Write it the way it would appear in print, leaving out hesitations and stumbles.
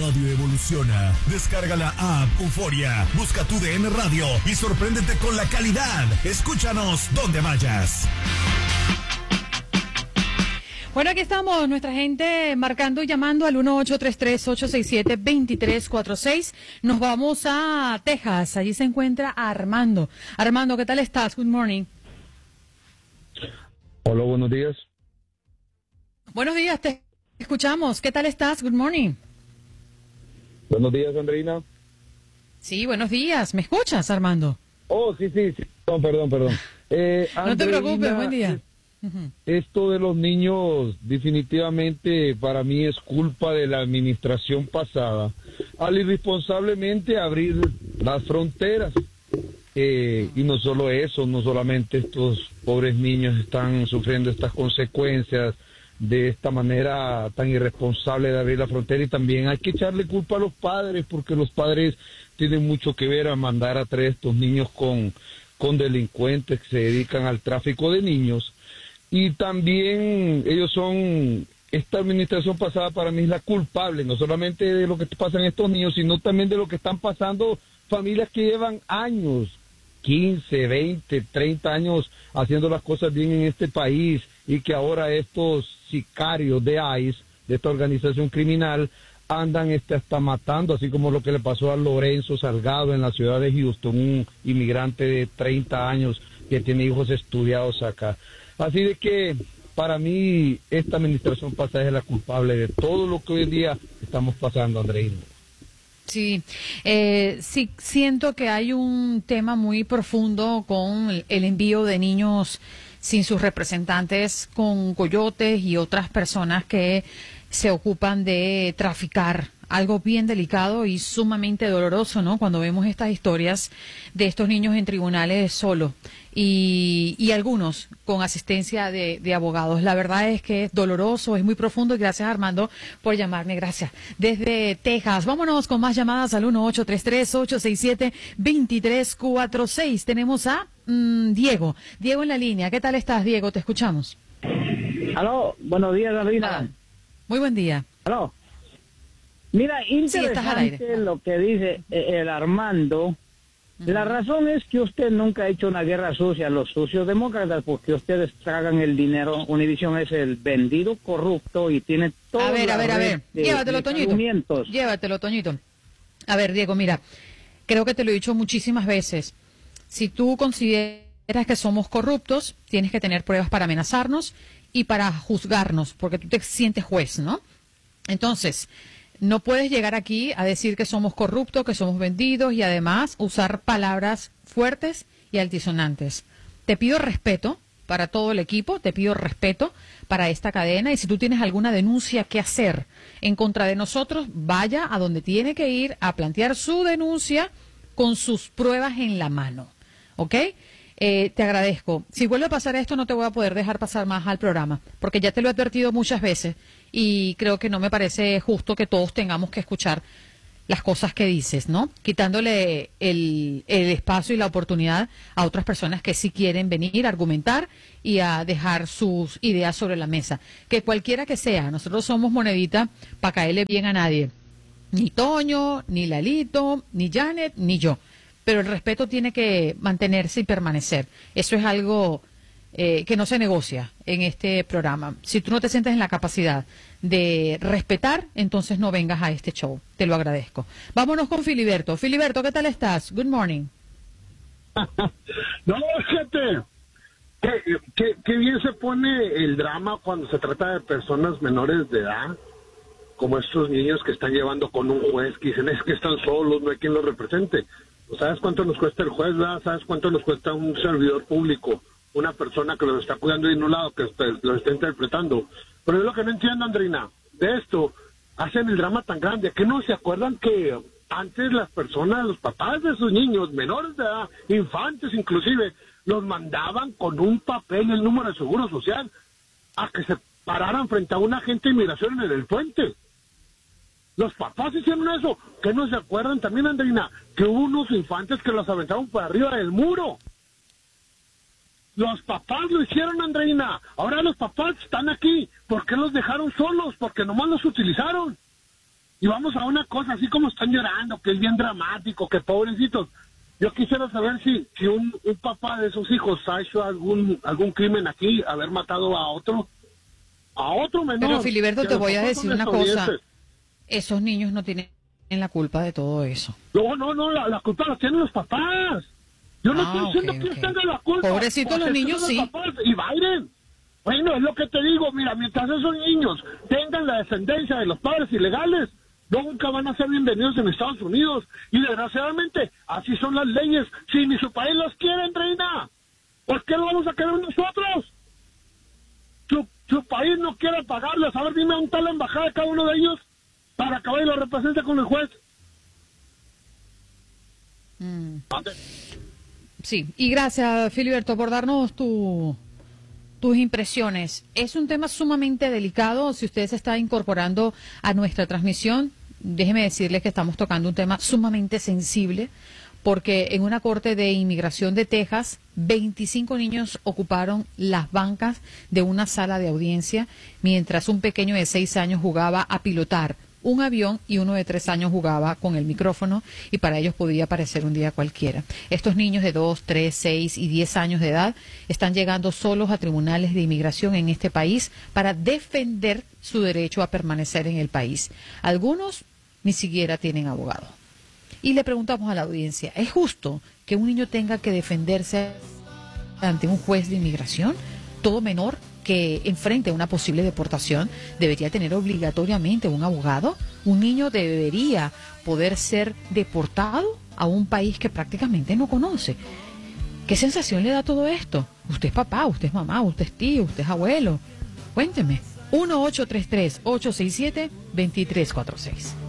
radio evoluciona. Descarga la app Euforia, busca tu DN Radio y sorpréndete con la calidad. Escúchanos donde vayas. Bueno, aquí estamos, nuestra gente marcando y llamando al 1-833-867-2346. Nos vamos a Texas, allí se encuentra Armando. Armando, ¿qué tal estás? Good morning. Hola, buenos días. Buenos días, te escuchamos. ¿Qué tal estás? Good morning. Buenos días, Andreina. Sí, buenos días. ¿Me escuchas, Armando? Oh, sí. No, perdón. No te preocupes, buen día. Esto de los niños definitivamente para mí es culpa de la administración pasada al irresponsablemente abrir las fronteras, y no solo eso, no solamente estos pobres niños están sufriendo estas consecuencias de esta manera tan irresponsable de abrir la frontera, y también hay que echarle culpa a los padres, porque los padres tienen mucho que ver a mandar a traer estos niños con delincuentes que se dedican al tráfico de niños. Y también esta administración pasada para mí es la culpable, no solamente de lo que pasa en estos niños, sino también de lo que están pasando familias que llevan años, 15, 20, 30 años haciendo las cosas bien en este país, y que ahora estos sicarios de ICE, de esta organización criminal, andan hasta matando, así como lo que le pasó a Lorenzo Salgado en la ciudad de Houston, un inmigrante de 30 años que tiene hijos estudiados acá. Así de que para mí esta administración pasada es la culpable de todo lo que hoy en día estamos pasando, Andreina. Sí, sí, siento que hay un tema muy profundo con el envío de niños sin sus representantes, con coyotes y otras personas que se ocupan de traficar. Algo bien delicado y sumamente doloroso, ¿no? Cuando vemos estas historias de estos niños en tribunales solos y algunos con asistencia de abogados. La verdad es que es doloroso, es muy profundo, y gracias, Armando, por llamarme. Gracias. Desde Texas, vámonos con más llamadas al 1-833-867-2346. Tenemos a Diego. Diego en la línea. ¿Qué tal estás, Diego? Te escuchamos. Aló, buenos días, Arlina. Muy buen día. Aló. Mira, interesante lo que dice el Armando. La razón es que usted nunca ha hecho una guerra sucia a los sucios demócratas, porque ustedes tragan el dinero. Univision es el vendido corrupto y tiene todo. A ver. Llévatelo, Toñito. Llévatelo, Toñito. A ver, Diego, mira, creo que te lo he dicho muchísimas veces. Si tú consideras que somos corruptos, tienes que tener pruebas para amenazarnos y para juzgarnos, porque tú te sientes juez, ¿no? Entonces, no puedes llegar aquí a decir que somos corruptos, que somos vendidos, y además usar palabras fuertes y altisonantes. Te pido respeto para todo el equipo, te pido respeto para esta cadena, y si tú tienes alguna denuncia que hacer en contra de nosotros, vaya a donde tiene que ir a plantear su denuncia con sus pruebas en la mano, ¿ok? Te agradezco. Si vuelve a pasar esto, no te voy a poder dejar pasar más al programa, porque ya te lo he advertido muchas veces y creo que no me parece justo que todos tengamos que escuchar las cosas que dices, ¿no? Quitándole el espacio y la oportunidad a otras personas que sí quieren venir a argumentar y a dejar sus ideas sobre la mesa. Que cualquiera que sea, nosotros somos monedita para caerle bien a nadie. Ni Toño, ni Lalito, ni Janet, ni yo. Pero el respeto tiene que mantenerse y permanecer. Eso es algo que no se negocia en este programa. Si tú no te sientes en la capacidad de respetar, entonces no vengas a este show. Te lo agradezco. Vámonos con Filiberto. Filiberto, ¿qué tal estás? Good morning. No, gente, qué bien se pone el drama cuando se trata de personas menores de edad, como estos niños que están llevando con un juez, que dicen es que están solos, no hay quien los represente. ¿Sabes cuánto nos cuesta el juez, verdad? ¿Sabes cuánto nos cuesta un servidor público? Una persona que los está cuidando de un lado, que los está interpretando. Pero es lo que no entiendo, Andreina. De esto, hacen el drama tan grande, que no se acuerdan que antes las personas, los papás de sus niños, menores de edad, infantes inclusive, los mandaban con un papel, el número de seguro social, a que se pararan frente a un agente de inmigración en el puente. Los papás hicieron eso. ¿Qué no se acuerdan también, Andreina? Que hubo unos infantes que los aventaron por arriba del muro. Los papás lo hicieron, Andreina. Ahora los papás están aquí. ¿Por qué los dejaron solos? Porque nomás los utilizaron. Y vamos a una cosa, así como están llorando, que es bien dramático, que pobrecitos. Yo quisiera saber si un papá de esos hijos ha hecho algún crimen aquí, haber matado a otro menor. Pero Filiberto, te voy a decir una cosa. Esos niños no tienen la culpa de todo eso. No, la culpa la tienen los papás. Yo no estoy diciendo que ellos tengan la culpa. Pobrecitos los niños, sí. Y Biden. Bueno, es lo que te digo, mira, mientras esos niños tengan la descendencia de los padres ilegales, nunca van a ser bienvenidos en Estados Unidos. Y desgraciadamente, así son las leyes. Si ni su país los quiere, reina, ¿por qué lo vamos a querer nosotros? Su país no quiere pagarles. A ver, dime dónde está la embajada de cada uno de ellos para que vaya y lo represente con el juez. Sí, y gracias, Filiberto, por darnos tus impresiones. Es un tema sumamente delicado. Si usted se está incorporando a nuestra transmisión, déjeme decirle que estamos tocando un tema sumamente sensible, porque en una corte de inmigración de Texas, 25 niños ocuparon las bancas de una sala de audiencia, mientras un pequeño de 6 años jugaba a pilotar un avión y uno de 3 años jugaba con el micrófono, y para ellos podía parecer un día cualquiera. Estos niños de 2, 3, 6 y 10 años de edad están llegando solos a tribunales de inmigración en este país para defender su derecho a permanecer en el país. Algunos ni siquiera tienen abogado. Y le preguntamos a la audiencia, ¿es justo que un niño tenga que defenderse ante un juez de inmigración? Todo menor que enfrente una posible deportación debería tener obligatoriamente un abogado. Un niño debería poder ser deportado a un país que prácticamente no conoce. ¿Qué sensación le da todo esto? Usted es papá, usted es mamá, usted es tío, usted es abuelo. Cuénteme. 1-833-867-2346.